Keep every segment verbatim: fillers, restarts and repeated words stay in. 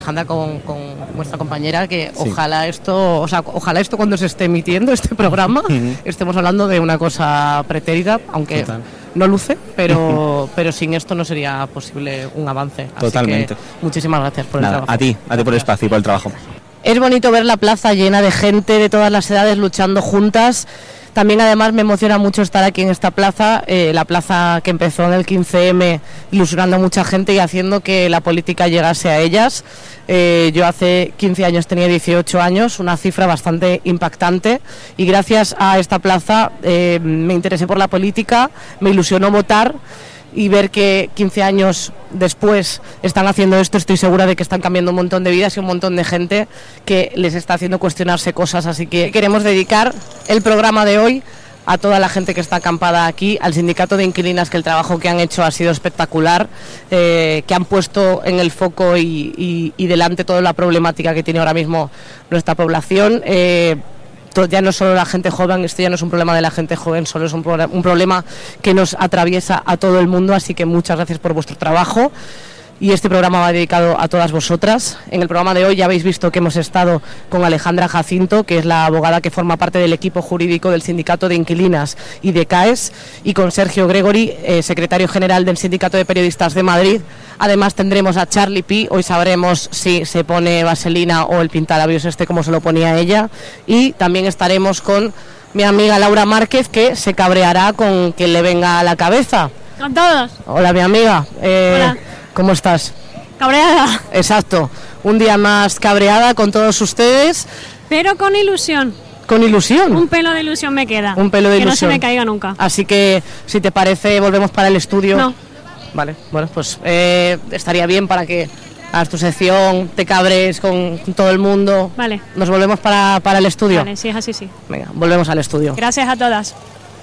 Alejandra, con, con nuestra compañera, que sí. ojalá esto, o sea, ojalá esto cuando se esté emitiendo este programa, uh-huh. estemos hablando de una cosa pretérita, aunque Total. no luce, pero, pero sin esto no sería posible un avance. Totalmente. Así que muchísimas gracias por Nada, el trabajo. A ti, a ti por el espacio y por el trabajo. Es bonito ver la plaza llena de gente de todas las edades luchando juntas. También además me emociona mucho estar aquí en esta plaza, eh, la plaza que empezó en el quince eme ilusionando a mucha gente y haciendo que la política llegase a ellas. Eh, yo hace quince años tenía dieciocho años, una cifra bastante impactante, y gracias a esta plaza eh, me interesé por la política, me ilusionó votar. Y ver que quince años después están haciendo esto, estoy segura de que están cambiando un montón de vidas y un montón de gente que les está haciendo cuestionarse cosas. Así que queremos dedicar el programa de hoy a toda la gente que está acampada aquí, al sindicato de inquilinas, que el trabajo que han hecho ha sido espectacular, eh, que han puesto en el foco y, y, y delante toda la problemática que tiene ahora mismo nuestra población. Eh, ya no solo la gente joven, esto ya no es un problema de la gente joven, solo es un, pro- un problema que nos atraviesa a todo el mundo, así que muchas gracias por vuestro trabajo. Y este programa va dedicado a todas vosotras. En el programa de hoy ya habéis visto que hemos estado con Alejandra Jacinto, que es la abogada que forma parte del equipo jurídico del Sindicato de Inquilinas y de CAES, y con Sergio Gregory, eh, secretario general del Sindicato de Periodistas de Madrid. Además tendremos a Charlie Pi, hoy sabremos si se pone vaselina o el pintalabios este como se lo ponía ella. Y también estaremos con mi amiga Laura Márquez, que se cabreará con que le venga a la cabeza. Con todos. Hola, mi amiga. Eh, Hola. ¿Cómo estás? Cabreada. Exacto, un día más cabreada con todos ustedes. Pero con ilusión. ¿Con ilusión? Un pelo de ilusión me queda. Un pelo de que ilusión. Que no se me caiga nunca. Así que, si te parece, volvemos para el estudio. No. Vale, bueno, pues eh, estaría bien para que hagas tu sección, te cabres con todo el mundo. Vale. Nos volvemos para, para el estudio. Vale, si es así, sí. Venga, volvemos al estudio. Gracias a todas.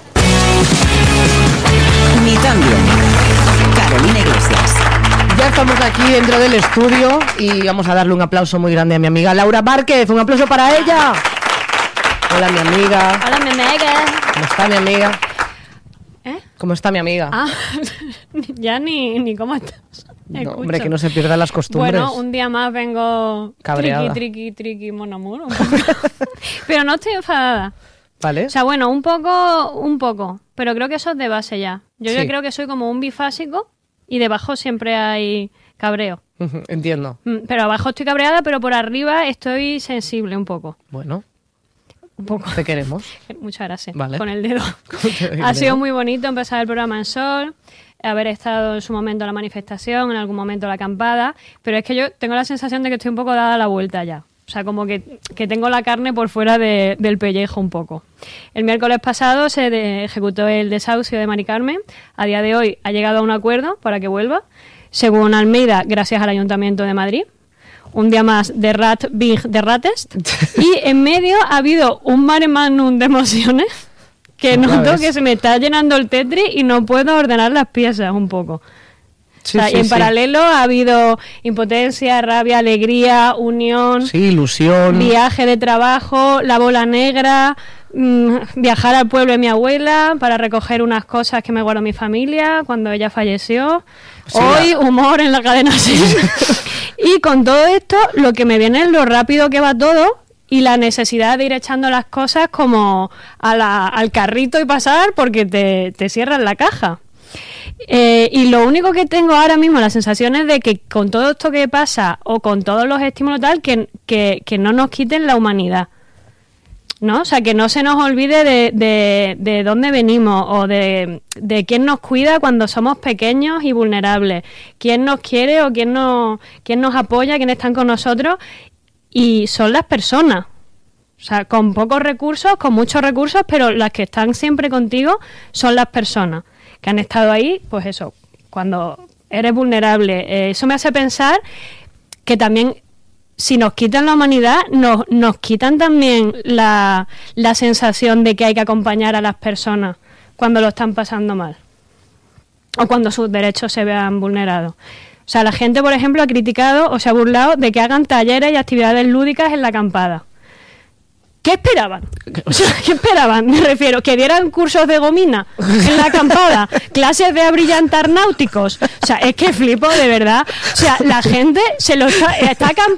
Mi cambio. Carolina Iglesias. Ya estamos aquí dentro del estudio y vamos a darle un aplauso muy grande a mi amiga Laura Márquez. Un aplauso para ella. Hola, mi amiga. Hola, mi amiga. ¿Cómo está mi amiga? ¿Eh? ¿Cómo está mi amiga? Ah, ya ni, ni cómo estás. No, hombre, que no se pierdan las costumbres. Bueno, un día más vengo cabreada. Triqui, triqui, triqui, monamur. Pero no estoy enfadada. ¿Vale? O sea, bueno, un poco, un poco. Pero creo que eso es de base ya. Yo Sí. ya creo que soy como un bifásico y debajo siempre hay cabreo. Entiendo. Pero abajo estoy cabreada, pero por arriba estoy sensible un poco. Bueno, Un poco. te queremos. Muchas gracias. Vale. Con el dedo. Ha sido muy bonito empezar el programa en Sol, haber estado en su momento en la manifestación, en algún momento en la acampada, pero es que yo tengo la sensación de que estoy un poco dada la vuelta ya. O sea, como que, que tengo la carne por fuera de, del pellejo un poco. El miércoles pasado se de, ejecutó el desahucio de Mari Carmen. A día de hoy ha llegado a un acuerdo para que vuelva. Según Almeida, gracias al Ayuntamiento de Madrid. Un día más de Rat Big de Ratest. Y en medio ha habido un mare magnum de emociones que noto que se me está llenando el Tetris y no puedo ordenar las piezas un poco. Sí, o sea, sí, y en sí. paralelo ha habido impotencia, rabia, alegría, unión, Sí, ilusión. viaje de trabajo, la bola negra, mmm, viajar al pueblo de mi abuela para recoger unas cosas que me guardó mi familia cuando ella falleció. Sí, Hoy, la- humor en la cadena C. Y con todo esto, lo que me viene es lo rápido que va todo y la necesidad de ir echando las cosas como a la- al carrito y pasar porque te, te cierran la caja. Eh, y lo único que tengo ahora mismo, la sensación es de que con todo esto que pasa o con todos los estímulos tal, que, que, que no nos quiten la humanidad, ¿no? O sea, que no se nos olvide de, de, de dónde venimos o de, de quién nos cuida cuando somos pequeños y vulnerables, quién nos quiere o quién nos, quién nos apoya, quién están con nosotros, y son las personas. O sea, con pocos recursos, con muchos recursos, pero las que están siempre contigo son las personas que han estado ahí, pues eso, cuando eres vulnerable. Eh, eso me hace pensar que también, si nos quitan la humanidad, nos, nos quitan también la, la sensación de que hay que acompañar a las personas cuando lo están pasando mal o cuando sus derechos se vean vulnerados. O sea, la gente, por ejemplo, ha criticado o se ha burlado de que hagan talleres y actividades lúdicas en la acampada. ¿Qué esperaban? O sea, ¿qué esperaban? Me refiero, que dieran cursos de gomina en la acampada, clases de abrillantar náuticos. O sea, es que flipo, de verdad. O sea, la gente se lo está, está